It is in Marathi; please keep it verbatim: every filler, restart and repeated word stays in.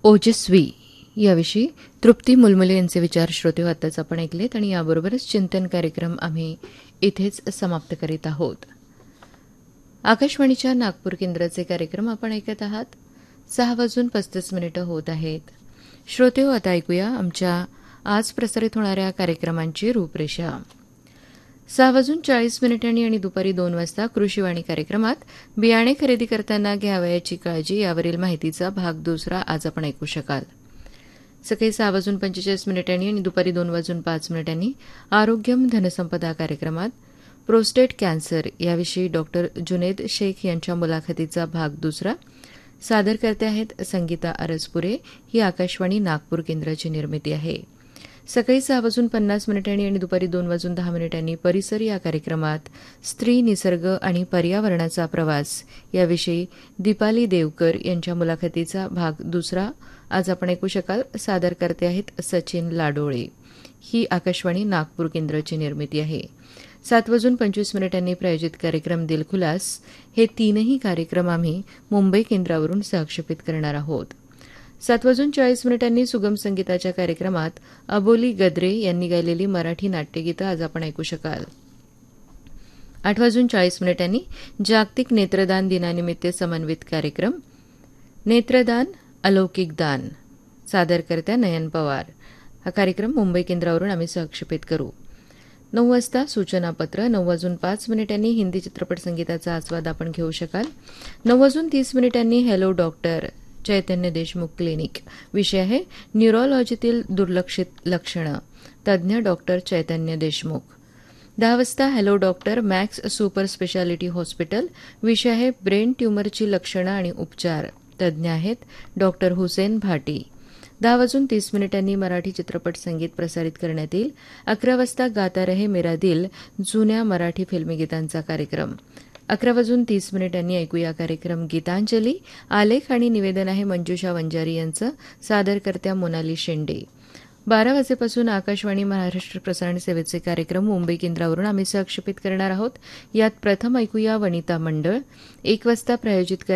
ओजस्वी याविषयी तृप्ती मुलमुले यांचे विचार श्रोते हो आत्ताच आपण ऐकलेत आणि याबरोबरच चिंतन कार्यक्रम आम्ही इथेच समाप्त करीत आहोत. आकाशवाणीच्या नागपूर केंद्राचे कार्यक्रम आपण ऐकत आहात. सहा वाजून पस्तीस मिनिटं होत आहेत. श्रोते हो आता ऐकूया आमच्या आज प्रसारित होणाऱ्या कार्यक्रमांची रूपरेषा. सहा वाजून चाळीस मिनिटांनी आणि दुपारी दोन वाजता कृषीवाणी कार्यक्रमात बियाणे खरेदी करताना घ्यावयाची काळजी यावरील माहितीचा भाग दुसरा आज आपण ऐकू शकाल. सकाळी सहा वाजून पंचेचाळीस मिनिटांनी आणि दुपारी दोन वाजून पाच मिनिटांनी आरोग्यम धनसंपदा कार्यक्रमात प्रोस्टेट कॅन्सर याविषयी डॉक्टर जुनेद शेख यांच्या मुलाखतीचा भाग दुसरा. सादर करते आहेत संगीता अरसपुरे. ही आकाशवाणी नागपूर केंद्राची निर्मिती आहे. सकाळी सहा वाजून पन्नास मिनिटांनी आणि दुपारी दोन वाजून दहा मिनिटांनी परिसर या कार्यक्रमात स्त्री, निसर्ग आणि पर्यावरणाचा प्रवास याविषयी दीपाली देवकर यांच्या मुलाखतीचा भाग दुसरा आज आपण ऐकू शकाल. सादर करते आहेत सचिन लाडोळे. ही आकाशवाणी नागपूर केंद्राची निर्मिती आहे. सात वाजून पंचवीस मिनिटांनी प्रायोजित कार्यक्रम दिलखुलास हे तीनही कार्यक्रम आम्ही मुंबई केंद्रावरून सहक्षेपित करणार आहोत. सात वाजून चाळीस मिनिटांनी सुगम संगीताच्या कार्यक्रमात अबोली गद्रे यांनी गायलेली मराठी नाट्यगीतं आज आपण ऐकू शकाल. आठ वाजून चाळीस मिनिटांनी जागतिक नेत्रदान दिनानिमित्त समन्वित कार्यक्रम नेत्रदान अलौकिक दान सादरकर्त्या नयन पवार. हा कार्यक्रम मुंबई केंद्रावरून आम्ही सहक्षेपित करू. नऊ वाजता सूचनापत्र. नऊ वाजून पाच मिनिटांनी हिंदी चित्रपट संगीताचा आस्वाद आपण घेऊ शकाल. नऊ वाजून तीस मिनिटांनी हॅलो डॉक्टर चैतन्य देशमुख क्लिनिक. विषय आहे न्यूरोलॉजीतील दुर्लक्षित लक्षणं. तज्ज्ञ डॉक्टर चैतन्य देशमुख. दहा वाजता hello doctor max super speciality hospital. विषय आहे ब्रेन ट्यूमरची लक्षणं आणि उपचार. तज्ज्ञ आहेत डॉक्टर हुसेन भाटी. दहा वाजून तीस मिनिटांनी मराठी चित्रपट संगीत प्रसारित करण्यात येईल. अकरा वाजता गाता रहे मेरा दिल जुन्या मराठी फिल्मी गीतांचा कार्यक्रम. अकरा वाजून तीस मिनिटांनी ऐकूया कार्यक्रम गीतांजली. आलेख आणि निवेदन आहे मंजुषा वंजारी यांचं. सादरकर्त्या मोनाली शेंडे. बारा वाजेपासून आकाशवाणी महाराष्ट्र प्रसारण सेवेचे कार्यक्रम मुंबई केंद्रावरून आम्ही सहक्षेपित करणार आहोत. यात प्रथम ऐकूया वनिता मंडळ. एक वाजता प्रायोजित